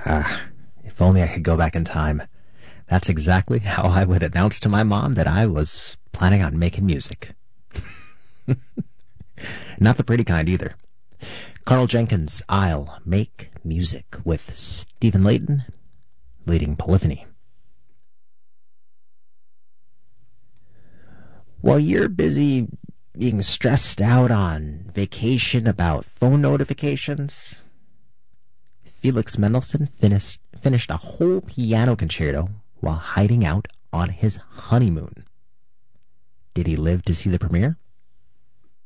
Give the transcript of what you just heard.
If only I could go back in time. That's exactly how I would announce to my mom that I was planning on making music. Not the pretty kind either. Carl Jenkins, I'll Make Music, with Stephen Layton leading Polyphony. While you're busy being stressed out on vacation about phone notifications, Felix Mendelssohn finished a whole piano concerto while hiding out on his honeymoon. Did he live to see the premiere?